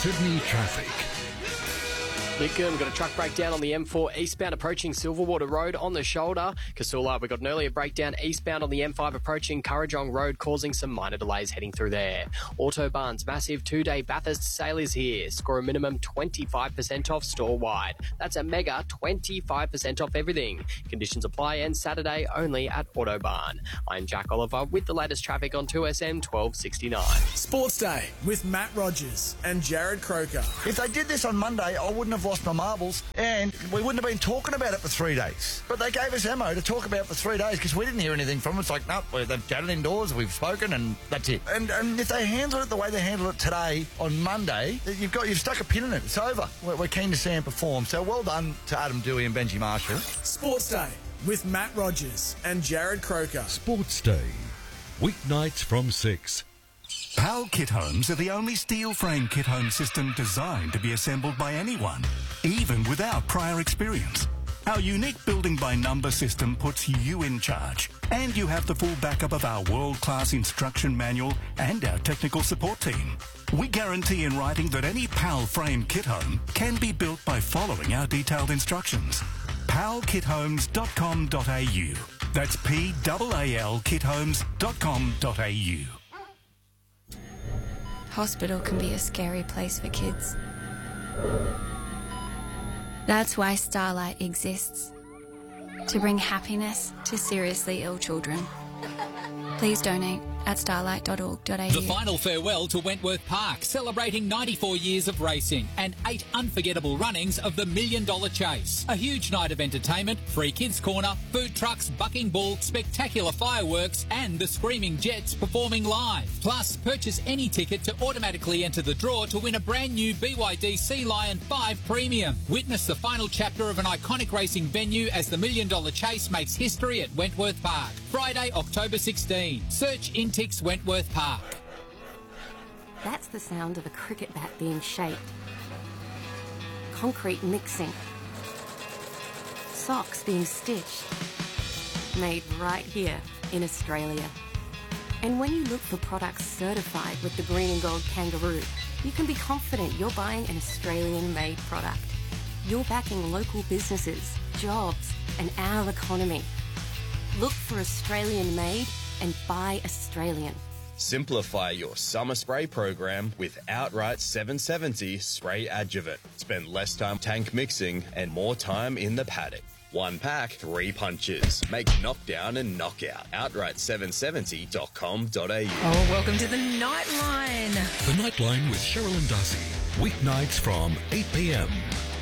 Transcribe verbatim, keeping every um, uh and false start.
Sydney traffic. Nick Goom got a truck breakdown on the M four eastbound approaching Silverwater Road on the shoulder. Casula, we got an earlier breakdown eastbound on the M five approaching Currajong Road, causing some minor delays heading through there. Autobahn's massive two-day Bathurst sale is here. Score a minimum twenty-five percent off store-wide. That's a mega twenty-five percent off everything. Conditions apply and Saturday only at Autobahn. I'm Jack Oliver with the latest traffic on two S M twelve sixty-nine. Sports Day with Matt Rogers and Jared Croker. If they did this on Monday, I wouldn't have lost my marbles and we wouldn't have been talking about it for three days. But they gave us ammo to talk about for three days because we didn't hear anything from them. It's like, no, nope, they've chatted indoors, we've spoken, and that's it. And, and if they handle it the way they handle it today on Monday, you've got you've stuck a pin in it. It's over. We're, we're keen to see them perform. So well done to Adam Dewey and Benji Marshall. Sports Day with Matt Rogers and Jared Croker. Sports Day, weeknights from six. PAL kit homes are the only steel frame kit home system designed to be assembled by anyone, even without prior experience. Our unique building by number system puts you in charge, and you have the full backup of our world-class instruction manual and our technical support team. We guarantee in writing that any PAL frame kit home can be built by following our detailed instructions. pal kit homes dot com dot a u. That's P A A L kit homes dot com dot a u. Hospital can be a scary place for kids. That's why Starlight exists, to bring happiness to seriously ill children. Please donate at starlight dot org dot a u. The final farewell to Wentworth Park, celebrating ninety-four years of racing and eight unforgettable runnings of the Million Dollar Chase. A huge night of entertainment, free kids corner, food trucks, bucking bull, spectacular fireworks and the Screaming Jets performing live. Plus, purchase any ticket to automatically enter the draw to win a brand new B Y D Sea Lion five Premium. Witness the final chapter of an iconic racing venue as the Million Dollar Chase makes history at Wentworth Park. Friday, October sixteenth. Search Intix Wentworth Park. That's the sound of a cricket bat being shaped. Concrete mixing. Socks being stitched. Made right here in Australia. And when you look for products certified with the green and gold kangaroo, you can be confident you're buying an Australian-made product. You're backing local businesses, jobs, and our economy. Look for Australian-made and buy Australian. Simplify your summer spray program with Outright seven seventy Spray Adjuvant. Spend less time tank mixing and more time in the paddock. One pack, three punches. Make knockdown and knockout. outright seven seventy dot com dot a u. Oh, welcome to the Nightline. The Nightline with Cheryl and Darcy. Weeknights from eight p m.